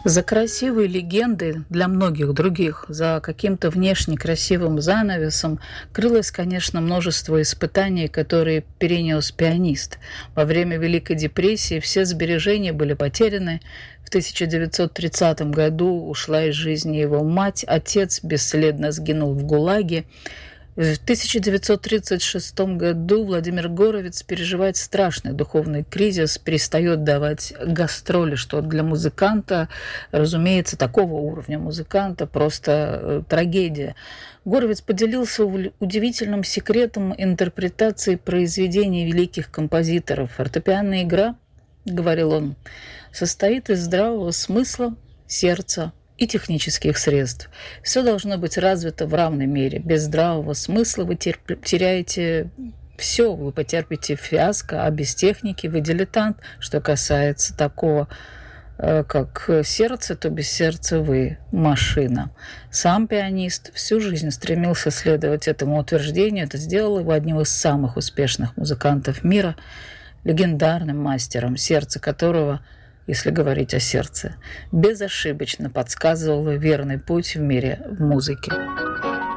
За красивой легендой для многих других, за каким-то внешне красивым занавесом крылось, конечно, множество испытаний, которые перенес пианист. Во время Великой депрессии все сбережения были потеряны. В 1930 году ушла из жизни его мать, отец бесследно сгинул в ГУЛАГе. В 1936 году Владимир Горовиц переживает страшный духовный кризис, перестает давать гастроли, что для музыканта, разумеется, такого уровня музыканта просто трагедия. Горовиц поделился удивительным секретом интерпретации произведений великих композиторов. Фортепианная игра, говорил он, состоит из здравого смысла, сердца и технических средств. Все должно быть развито в равной мере. Без здравого смысла вы теряете все, вы потерпите фиаско, а без техники вы дилетант. Что касается такого, как сердце, то без сердца вы машина. Сам пианист всю жизнь стремился следовать этому утверждению. Это сделало его одним из самых успешных музыкантов мира, легендарным мастером, сердце которого, если говорить о сердце, безошибочно подсказывало верный путь в мире музыки.